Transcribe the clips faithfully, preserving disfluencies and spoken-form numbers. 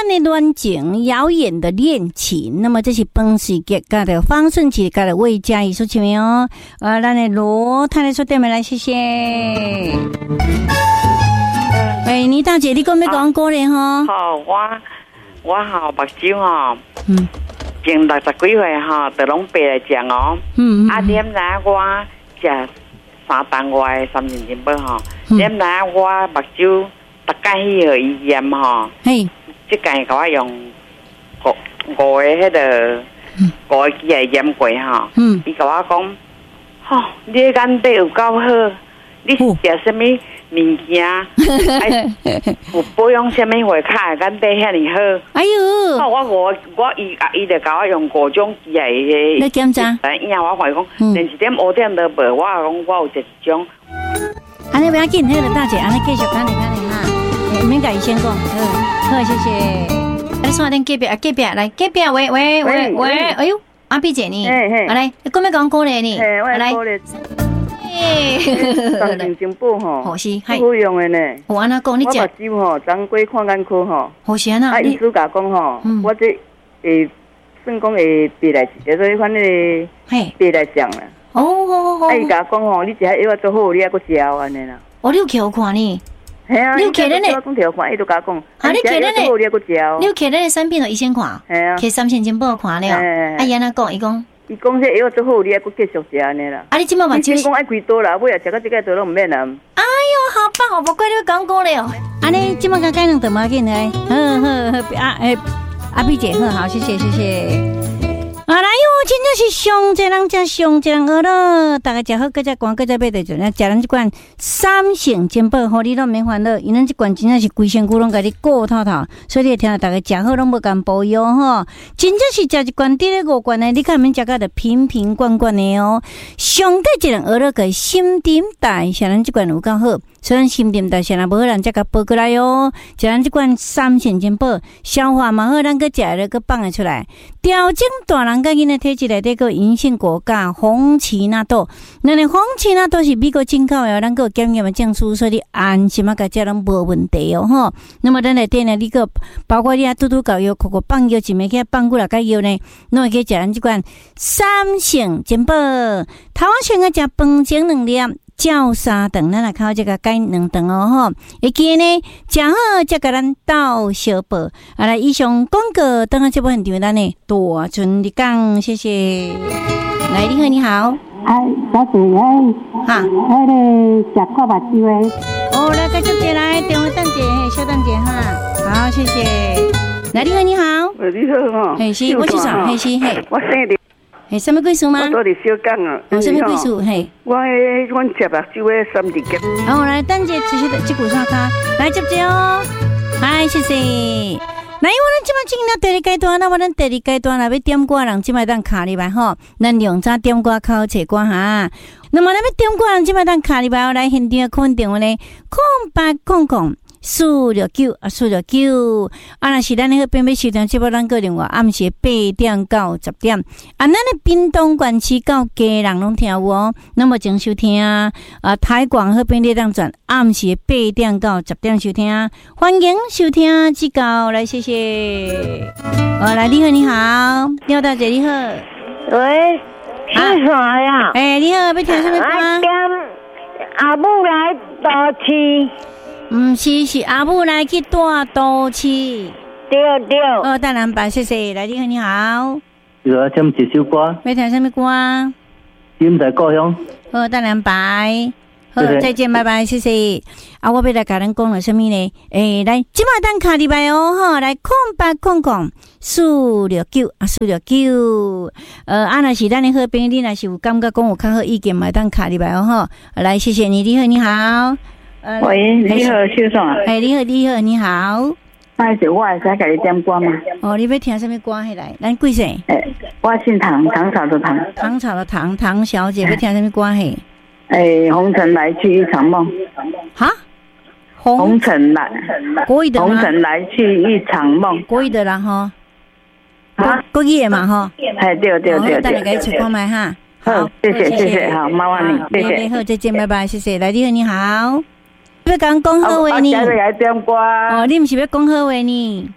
欢的恋情，遥远的恋情。那么这是本世界家的方顺琪家的为嘉义所唱的哦。呃，咱的罗太太说点来，谢谢。哎，倪大姐，你讲要讲歌咧吼？ 好，我我吼目睭吼， 嗯， 前六十几岁吼，就拢白来讲哦。 嗯嗯。 啊，点知我食三顿外的三年前宝吼，点知我目睭逐间去互医验吼。 嘿。 即间甲我用五五个迄个五个机来验过吼。嗯。伊甲我讲，吼、哦，你的眼底有够好，你是食什么？物件，哎，有保养什么会卡眼底遐尼好？ 哎呦！ 我我我伊啊伊就甲我用各种机来个。 你检查？ 哎，以后我发现讲，连一点污点都无，我讲我有一种。 安尼不要紧，迄个大姐，安尼继续讲你讲你哈，唔免甲伊先讲，好，好，谢谢。来，说点隔壁啊，隔壁来，隔壁喂喂喂喂，哎呦，阿碧姐呢？来，你讲咩讲歌咧呢？来。 三年前宝吼， 好是， 好用的呢。 我安那讲你讲， 我目睭吼，昨过看眼科吼， 好是安那。 啊，医师甲讲吼，我这会算讲会白来，叫做反正嘿白来讲啦。哦哦哦。啊，伊甲讲吼，你食药做好，你还佫食安尼啦。 哦，你有去看呢？ 系啊， 你有去咱的？ 我讲条看，伊都甲讲， 啊，你去咱的？ 你还佫食。 你有去咱的产品互医生看？ 系啊。 去三千金宝看了。啊，伊安那讲，伊讲。 伊讲这药做好，你还佫继续食安尼啦。 啊，你即摆嘛就讲爱几多啦，尾啊食到这个都拢唔免啦。 哎呦，好棒，好不怪你讲过了。安尼即摆甲改两顿嘛紧来，好好好，啊诶，阿碧姐好，好，谢谢谢谢。啊来哟，真正是上济人食上济人饿咯，大家食好，搁再赶，搁再买着，就咱食咱即款三成珍宝，互你拢免烦恼，因咱即款真正是规身躯拢甲你顾透透，所以你会听到大家食好拢无共保佑吼，真正是食一罐滴咧五罐的，你看免食到着瓶瓶罐罐的哦。上帝一人饿了个心顶大，像咱即款有够好，虽然心顶大，像咱无好人才甲报过来哦。食咱即款三成珍宝，消化嘛好，咱搁食了搁放得出来，调整大人。甲囡仔体质内底个银杏果苷、红奇纳豆，咱的红奇纳豆是美国进口的，咱个有检验的证书，所以你安心啊，甲食拢无问题哦吼。那么咱内底呢，你个包括你啊，嘟嘟搞药、口口放药，一暝起放几六个药呢，拢会去食咱即款三成珍宝。头仔先个食饭前两粒。照三顿，咱来靠这个改两顿哦吼。会记呢，食好才甲咱斗小报。啊来，以上广告，等下这部分场咱呢大春的讲，谢谢。来，你好，你好。 哎，小姐，哎，哈，那个食看目睭诶。 哦，来，继续接来，电话等者，小等者哈。好，谢谢。来，你好，你好。 呃，你好哈。 嘿，是，我是啥？嘿，是嘿。 我生的。 嘿，什么贵数吗？ 我到底小讲啊。 哦，什么贵数？嘿。 我诶，阮食目睭诶三字结。 哦，来，等者继续这股刷卡，来接接哦。嗨，谢谢。那因为咱即摆进入第二阶段，那么咱第二阶段啦，要点歌人即摆当卡入来吼，咱用早点歌考测歌哈。那么咱要点歌人即摆当卡入来，来现场空电话呢，空八空空。四六九啊，四六九啊！若是咱那个边要收听节目，咱个另外暗时八点到十点啊，咱的屏东县市到家人拢听有哦。那么请收听啊，台广迄边咧当转暗时八点到十点收听，欢迎收听指教来，谢谢。哦，来你好，你好，廖大姐你好， 喂，是啥呀？ 哎，你好，要听什么歌？ 阿母来倒市。 唔是，是阿母来去大都市。 对对。 哦，大南白，谢谢。来，你好，你好。 要听一首歌。 要听什么歌？ 心在故乡。 哦，大南白。好，再见，拜拜，谢谢。啊，我要来甲咱讲了什么呢？诶、欸，来，即马等卡入来哦，吼，来空八空空四六九啊，四六九。呃，啊，若是咱的好朋友，你若是有感觉讲有较好意见，嘛等卡入来哦，吼。来，谢谢你，你好，你好。 呃、喂，你好，秀爽啊！ 哎，你好，你好，你好。 那是我会使甲你点歌吗？ 哦，你要听什么歌？迄来，咱几岁？ 诶，我姓唐，唐朝的唐。 唐朝的唐，唐小姐要听什么歌？嘿， 诶，红尘来去一场梦。 哈？ 红红尘来， 国语的红尘来去一场梦。 国语的啦哈。啊，国语的嘛哈。 哎，对对对对。 等你给出看麦哈。 好，谢谢谢谢，好，麻烦你，谢谢。 好，再见，拜拜，谢谢。来，你好，你好。要讲讲好话呢？ 来点歌。 哦，你唔是要讲好话呢？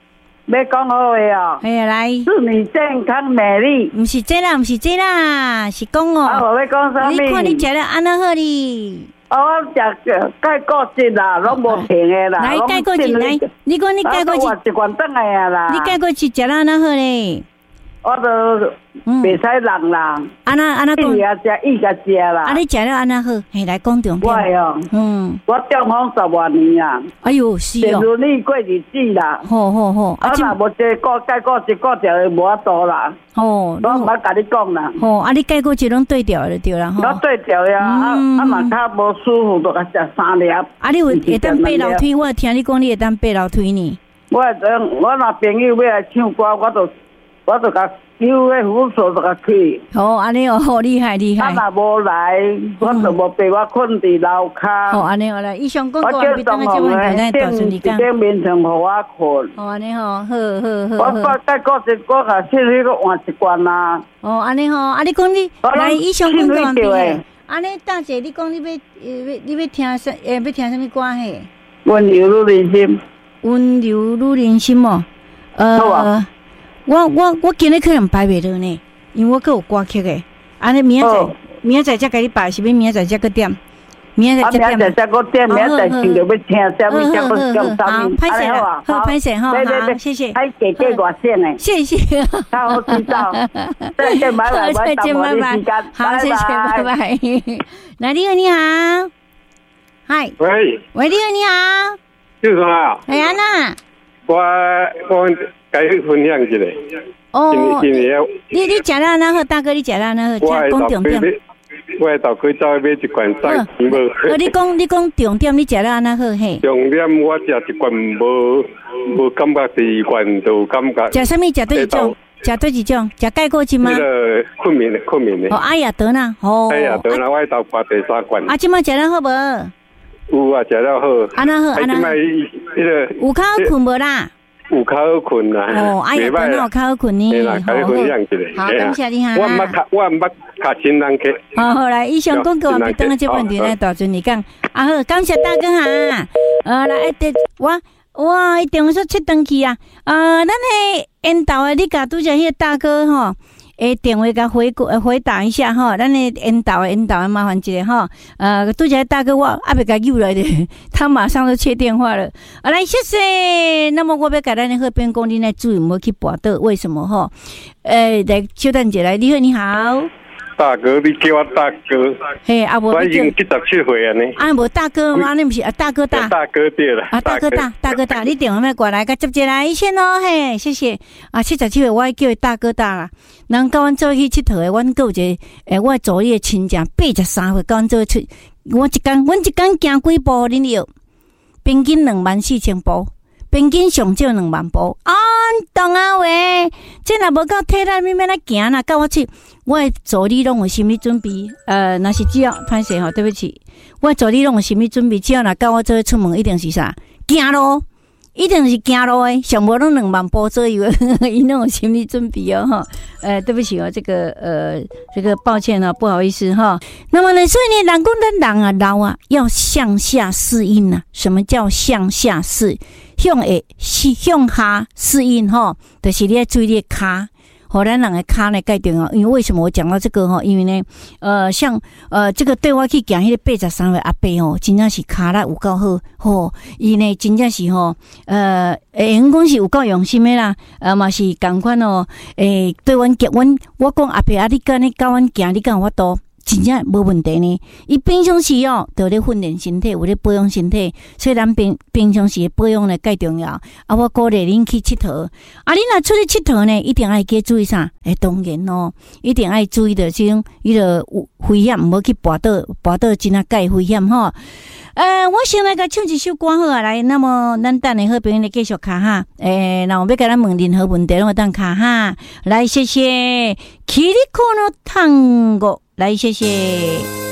要讲好话哦。 哎呀，来， 祝你健康美丽。 不是这啦，不是这啦，是讲哦。 啊，我要讲啥物？ 你看你食了安那好哩？ 哦，我食钙固质啦，拢无平的啦。 来钙固质来，你讲你钙固质。 我一罐转来啊啦。 你钙固质食了安那好嘞？ 我都袂使人啦。 安那安那讲？ 伊也食，伊也食啦。 啊，你食了安那好？嘿，来讲重点。 我哦， 嗯， 我中风十万年啊。 哎呦，是哦。 如你过日子啦。 好好好。 啊，若无这个钙固质固质无法度啦。哦，我唔捌甲你讲啦。 哦，啊，你钙固质拢对调就对啦。 我对调呀，啊啊嘛较无舒服，就甲食三粒。 啊，你有会当爬楼梯？我听你讲你会当爬楼梯呢。 我当我若朋友要来唱歌，我就我就甲叫迄扶手就甲去。 哦，安尼哦，好厉害厉害。 啊，若无来，我就无陪我困伫楼骹。 哦，安尼好啦，以上讲过完，别当个这问题，咱大顺利讲。顶面床互我困。 哦，安尼吼，好好好。 我把钙固质我甲切迄个换一罐啦。 哦，安尼吼，啊，你讲你来以上讲过完毕。安尼，大姐，你讲你要要你要听啥？诶，要听啥物歌嘿？ 温柔女人心。 温柔女人心哦。呃。我我我今日可能排袂落呢，因为我阁有歌曲诶。安尼明仔载，明仔载才甲你排，是要明仔载才阁点？明仔载才点。明仔载才阁点，明仔载想着要听啥物，才阁讲啥物。 歹势啦，好歹势吼，好，谢谢。 还加加外线呢。 谢谢。 好，知道。再见，拜拜， 再见，拜拜。好，谢谢，拜拜。来，你好，你好。嗨。 喂。 喂，你好，你好。 就是啊。 哎呀呐。 我我。该分享一下。哦，你你食了那好，大哥，你食了那好，讲重点。 我到去走买一罐三无。 哦，你讲你讲重点，你食了那好嘿。 重点我食一罐无无感觉，第二罐就感觉。 食什么？食对一种？食对一种？食钙固质吗？ 那个困眠的困眠的。 哦，哎呀得呢，哦。 哎呀得呢，我到挂第三罐。 啊，今麦食了好无？ 有啊，食了好。 安那好，安那好。 那个有较好困无啦？ 有较好困啦， 哦，哎呀，等有较好困呢。 好， 好，感谢你哈。 我毋捌卡，我毋捌卡新人客。 好，好来，以上讲过完毕，等下这问题来大阵你讲。啊好，感谢大哥哈。呃，来，得我我一电话说切登去啊。呃，咱迄缘投的，你甲拄则迄个大哥吼。诶，电话甲回顾回答一下哈，咱诶缘投诶缘投诶麻烦一下哈，呃，拄则大哥我阿未甲诱来的，他马上就切电话了。啊，来谢谢。那么我要甲咱诶好朋友讲，你来注意，毋好去跋倒，为什么哈？诶、呃，来小等者来，你好，你好。 大哥，你叫我大哥。嘿，啊无。我已经七十七岁啊呢。 啊无大哥，啊你毋是啊大哥大。 大哥对啦。 啊大哥大，大哥大，你电话咩过来，甲接接来先咯，嘿，谢谢。啊七十七岁，我叫伊大哥大啦。人甲阮做去佚佗诶，阮有一个诶，我助理诶亲戚八十三岁，甲阮做出，我一工，阮一工行几步，恁有？平均两万四千步。平均上少两万步啊！懂啊喂，这若无够体力，咪免来行啦。甲我去，我的助理拢有心理准备。呃，若是只要歹势吼，对不起，我的助理拢有心理准备。只要若甲我做出门，一定是啥行路，一定是行路诶。上无拢两万步左右，伊拢有心理准备哦哈。呃，对不起哦，这个呃，这个抱歉哦，不好意思哈。那么呢，所以呢，人讲咱人啊老啊，要向下适应啊。什么叫向下适？向下向下适应吼，就是你要注意你的骹，互咱人的骹呢介重要。因为为什么我讲到这个吼？因为呢，呃，像呃这个对我去讲迄个八十三岁阿伯吼，真正是骹力有够好吼，伊呢真正是吼，呃，诶，因讲是有够用心的啦，呃嘛是共款哦，诶，对阮讲，阮我讲阿伯啊，你甲你教阮行，你敢有法度？真正无问题呢。伊平常时哦，就咧训练身体，有咧保养身体，所以咱平平常时保养咧介重要。啊，我鼓励恁去佚佗。啊，恁若出去佚佗呢，一定爱记注意啥？诶，当然哦，一定爱注意的这种伊个有危险，毋好去跋倒，跋倒真啊介危险吼。呃，我先来甲唱一首歌好啊，来，那么咱等下好朋友来继续卡哈。诶，然后要甲咱问任何问题，拢会当卡哈。来，谢谢。キリコの単語。来，谢谢。